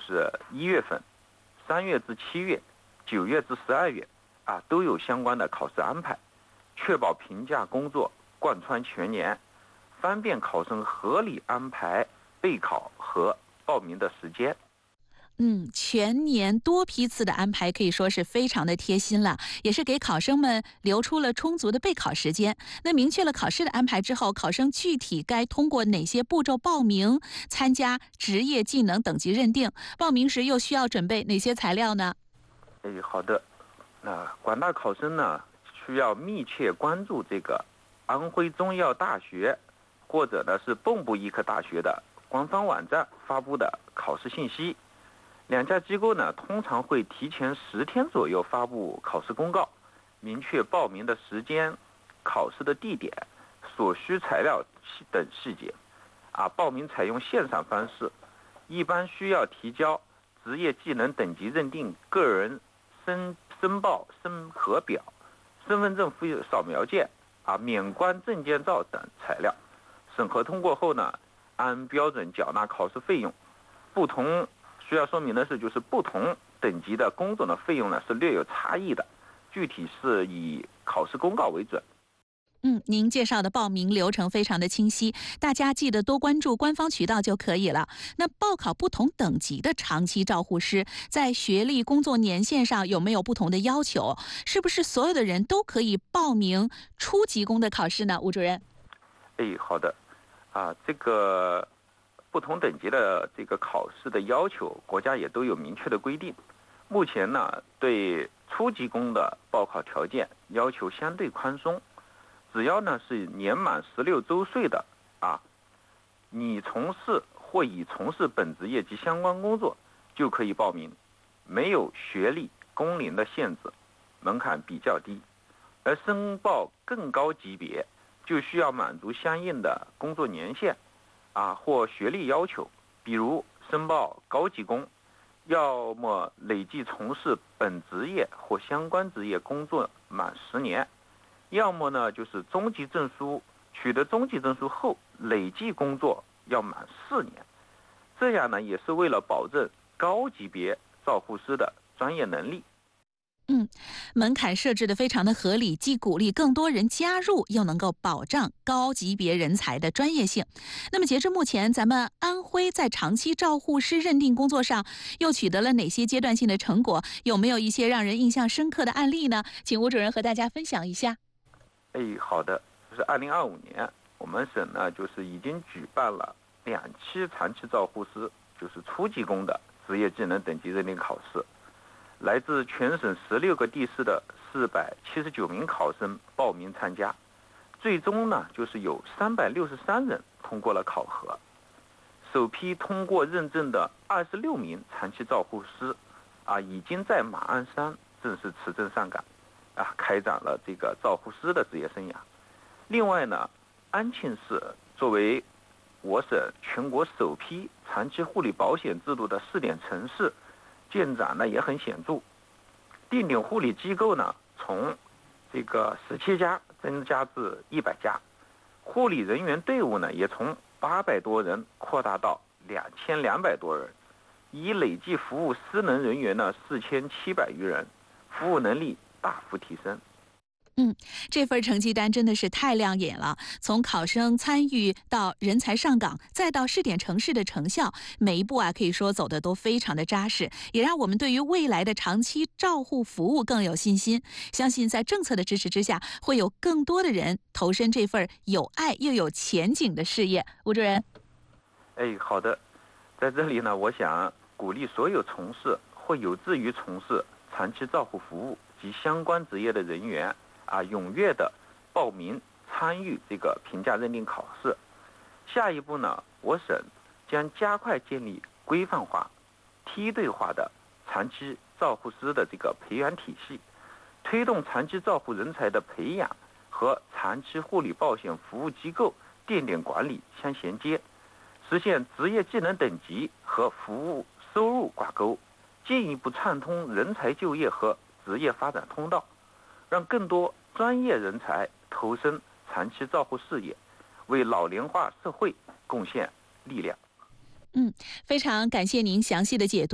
就是1月份、3月至7月、9月至12月都有相关的考试安排，确保评价工作贯穿全年，方便考生合理安排备考和报名的时间。 全年多批次的安排可以说是非常的贴心了，也是给考生们留出了充足的备考时间。那明确了考试的安排之后，考生具体该通过哪些步骤报名参加职业技能等级认定？报名时又需要准备哪些材料呢？ 好的。那广大考生呢，需要密切关注这个安徽中医药大学或者呢是蚌埠医科大学的官方网站发布的考试信息。两家机构呢，通常会提前10天左右发布考试公告，明确报名的时间、考试的地点、所需材料等细节。报名采用线上方式，一般需要提交职业技能等级认定个人申报审核表、身份证复扫描件、免冠证件照等材料。审核通过后呢，按标准缴纳考试费用。需要说明的是，就是不同等级的工种的费用呢是略有差异的，具体是以考试公告为准。 您介绍的报名流程非常的清晰，大家记得多关注官方渠道就可以了。那报考不同等级的长期照护师，在学历、工作年限上有没有不同的要求？是不是所有的人都可以报名初级工的考试呢？吴主任。 好的。这个不同等级的这个考试的要求，国家也都有明确的规定。目前呢，对初级工的报考条件要求相对宽松，只要呢是年满16周岁的你从事或已从事本职业及相关工作就可以报名，没有学历、工龄的限制，门槛比较低。而申报更高级别，就需要满足相应的工作年限或学历要求。比如申报高级工，要么累计从事本职业或相关职业工作满10年，要么呢就是取得中级证书后累计工作要满4年。这样呢也是为了保证高级别照护师的专业能力。 门槛设置的非常的合理，既鼓励更多人加入，又能够保障高级别人才的专业性。那么截至目前，咱们安徽在长期照护师认定工作上又取得了哪些阶段性的成果？有没有一些让人印象深刻的案例呢？请吴主任和大家分享一下。 好的。就是2025年，我们省呢就是已经举办了2期长期照护师就是初级工的职业技能等级认定考试。来自全省16个地市的479名考生报名参加，最终呢就是有363人通过了考核。首批通过认证的26名长期照护师已经在马鞍山正式持证上岗开展了这个照护师的职业生涯。另外呢，安庆市作为我省全国首批长期护理保险制度的试点城市，进展呢也很显著。定点护理机构呢从这个17家增加至100家，护理人员队伍呢也从800多人扩大到2200多人，已累计服务失能人员呢4700余人，服务能力大幅提升。 这份成绩单真的是太亮眼了！从考生参与到人才上岗，再到试点城市的成效，每一步可以说走得都非常的扎实，也让我们对于未来的长期照护服务更有信心。相信在政策的支持之下，会有更多的人投身这份有爱又有前景的事业。吴主任。 好的。在这里呢，我想鼓励所有从事或有志于从事长期照护服务及相关职业的人员踊跃的报名参与这个评价认定考试。下一步呢，我省将加快建立规范化、梯队化的长期照护师的这个培养体系，推动长期照护人才的培养和长期护理保险服务机构店点管理相衔接，实现职业技能等级和服务收入挂钩，进一步畅通人才就业和职业发展通道，让更多专业人才投身长期照护事业，为老龄化社会贡献力量。 非常感谢您详细的解读。